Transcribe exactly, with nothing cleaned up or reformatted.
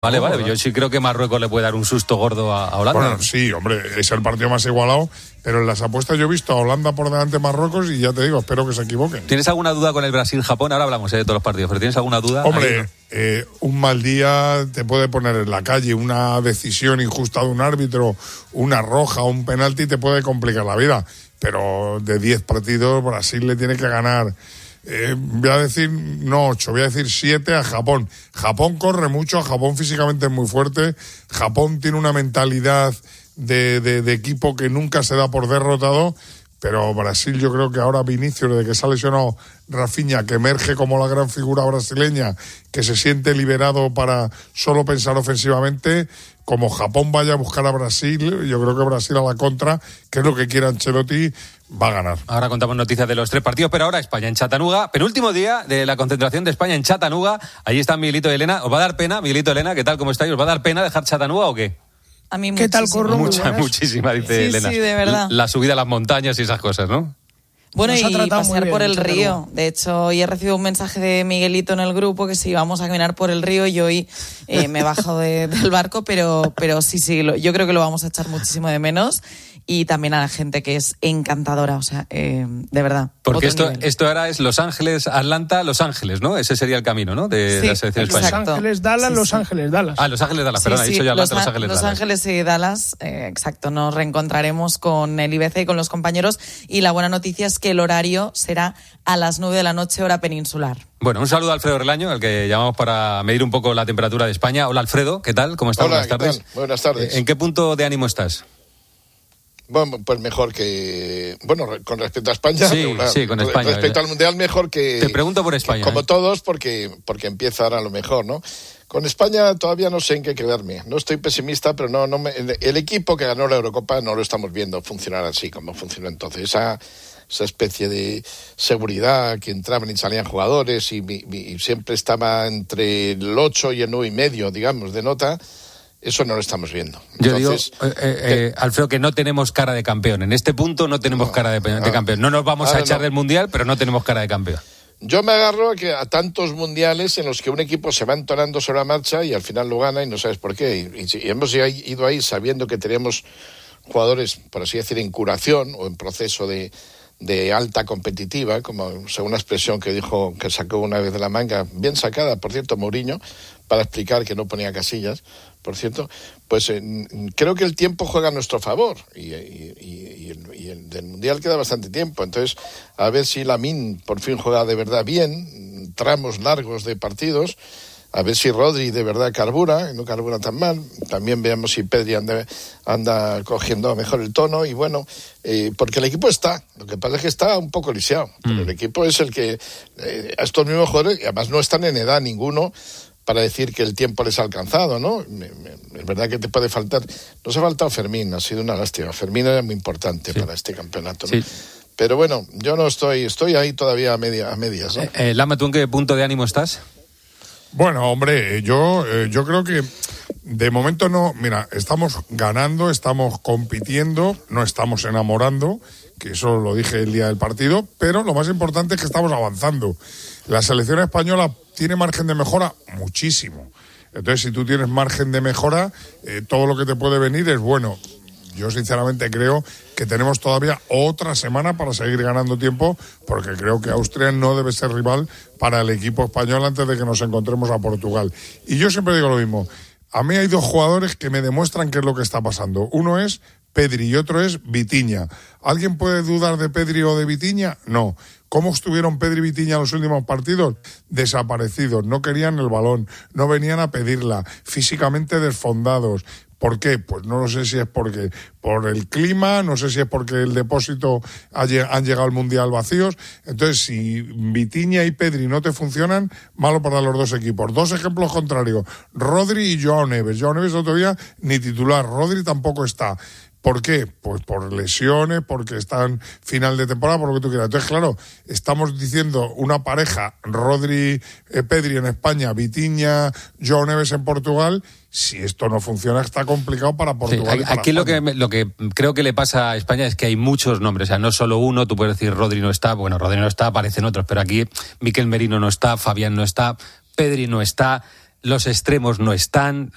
Vale, vale, yo sí creo que Marruecos le puede dar un susto gordo a, a Holanda. Bueno, sí, hombre, es el partido más igualado, pero en las apuestas yo he visto a Holanda por delante de Marruecos y ya te digo, espero que se equivoquen. ¿Tienes alguna duda con el Brasil-Japón? Ahora hablamos eh, de todos los partidos, pero ¿tienes alguna duda? Hombre, Ahí, ¿no? eh, un mal día te puede poner en la calle, una decisión injusta de un árbitro, una roja, un penalti te puede complicar la vida, pero de diez partidos Brasil le tiene que ganar. Eh, voy a decir no ocho, voy a decir siete a Japón. Japón corre mucho, Japón físicamente es muy fuerte, Japón tiene una mentalidad de, de, de equipo que nunca se da por derrotado, pero Brasil yo creo que ahora Vinicius, desde que se ha lesionado Rafinha, que emerge como la gran figura brasileña, que se siente liberado para solo pensar ofensivamente, como Japón vaya a buscar a Brasil, yo creo que Brasil a la contra, que es lo que quiere Ancelotti, va a ganar. Ahora contamos noticias de los tres partidos, pero ahora España en Chattanooga, penúltimo día de la concentración de España en Chattanooga. Allí está Miguelito y Elena. ¿Os va a dar pena, Miguelito y Elena? ¿Qué tal? ¿Cómo estáis? ¿Os va a dar pena dejar Chattanooga o qué? A mí ¿Qué tal, Corro? Mucha, muchísima, dice sí, Elena. Sí, de verdad. La subida a las montañas y esas cosas, ¿no? Bueno, Nos ha y tratado muy pasear bien, por el Chattanooga. río. De hecho, hoy he recibido un mensaje de Miguelito en el grupo que si íbamos a caminar por el río y hoy eh, me he bajado de, del barco, pero, pero sí, sí, lo, yo creo que lo vamos a echar muchísimo de menos. Y también a la gente que es encantadora, o sea, eh, de verdad. Porque esto, nivel. esto ahora es Los Ángeles, Atlanta, Los Ángeles, ¿no? Ese sería el camino, ¿no? De, Sí, de la selección exacto. española. Los Ángeles, Dallas, Sí, Los sí. Ángeles, Dallas. Ah, Los Ángeles, Dallas, Sí, perdón, he sí, dicho yo Atlanta, Los, Los Ángeles, Los Dallas. Ángeles y Dallas, eh, exacto, nos reencontraremos con el I B C y con los compañeros y la buena noticia es que el horario será a las nueve de la noche, hora peninsular. Bueno, un saludo a Alfredo Relaño, al que llamamos para medir un poco la temperatura de España. Hola, Alfredo, ¿qué tal? ¿Cómo estás? Hola, Buenas ¿qué tardes. tal? Buenas tardes. ¿En qué punto de ánimo estás? Bueno, pues mejor que... Bueno, con respecto a España... Sí, regular. sí, con España. Respecto al Mundial, mejor que... Te pregunto por España. Como ¿eh? todos, porque, porque empieza ahora lo mejor, ¿no? Con España todavía no sé en qué quedarme. No estoy pesimista, pero no, no me, el equipo que ganó la Eurocopa no lo estamos viendo funcionar así como funcionó entonces. Esa, esa especie de seguridad que entraban y salían jugadores y, y, y siempre estaba entre el ocho y el nueve y medio, digamos, de nota... Eso no lo estamos viendo. Yo Entonces, digo, eh, eh, Alfredo, que no tenemos cara de campeón. En este punto no tenemos no, cara de, de no, campeón. No nos vamos ahora a echar no. del Mundial, pero no tenemos cara de campeón. Yo me agarro a, que a tantos mundiales en los que un equipo se va entonando sobre la marcha y al final lo gana y no sabes por qué. Y, y, y hemos ido ahí sabiendo que teníamos jugadores, por así decir, en curación o en proceso de, de alta competitiva, como según una expresión que dijo, que sacó una vez de la manga, bien sacada, por cierto, Mourinho, para explicar que no ponía casillas, por cierto, pues eh, creo que el tiempo juega a nuestro favor y, y, y, y, el, y el del Mundial queda bastante tiempo. Entonces, a ver si Lamine por fin juega de verdad bien, tramos largos de partidos, a ver si Rodri de verdad carbura, y no carbura tan mal. También veamos si Pedri anda, anda cogiendo mejor el tono y bueno, eh, porque el equipo está, lo que pasa es que está un poco lisiado, mm. pero el equipo es el que, eh, a estos mismos jugadores, y además no están en edad ninguno, para decir que el tiempo les ha alcanzado, ¿no? Me, me, es verdad que te puede faltar... Nos ha faltado Fermín, ha sido una lástima. Fermín era muy importante sí. para este campeonato, ¿no? Sí. Pero bueno, yo no estoy... Estoy ahí todavía a, media, a medias, ¿no? Eh, eh, Lama, ¿tú en qué punto de ánimo estás? Bueno, hombre, yo, eh, yo creo que de momento no... Mira, estamos ganando, estamos compitiendo, no estamos enamorando, que eso lo dije el día del partido, pero lo más importante es que estamos avanzando. La selección española tiene margen de mejora muchísimo. Entonces, si tú tienes margen de mejora, eh, todo lo que te puede venir es bueno. Yo sinceramente creo que tenemos todavía otra semana para seguir ganando tiempo, porque creo que Austria no debe ser rival para el equipo español antes de que nos encontremos a Portugal. Y yo siempre digo lo mismo. A mí hay dos jugadores que me demuestran qué es lo que está pasando. Uno es Pedri y otro es Vitinha. ¿Alguien puede dudar de Pedri o de Vitinha? No. ¿Cómo estuvieron Pedri y Vitinha en los últimos partidos? Desaparecidos, no querían el balón, no venían a pedirla, físicamente desfondados. ¿Por qué? Pues no lo sé si es porque por el clima, no sé si es porque el depósito ha, han llegado al Mundial vacíos. Entonces, si Vitinha y Pedri no te funcionan, malo para los dos equipos. Dos ejemplos contrarios, Rodri y Joao Neves. Joao Neves otro día ni titular, Rodri tampoco está. ¿Por qué? Pues por lesiones, porque están final de temporada, por lo que tú quieras. Entonces, claro, estamos diciendo una pareja, Rodri-Pedri en España, Vitinha, Joao Neves en Portugal. Si esto no funciona, está complicado para Portugal. Sí, y para aquí lo que, España. lo que creo que le pasa a España es que hay muchos nombres, o sea, no solo uno. Tú puedes decir Rodri no está, bueno, Rodri no está, aparecen otros, pero aquí Mikel Merino no está, Fabián no está, Pedri no está, los extremos no están.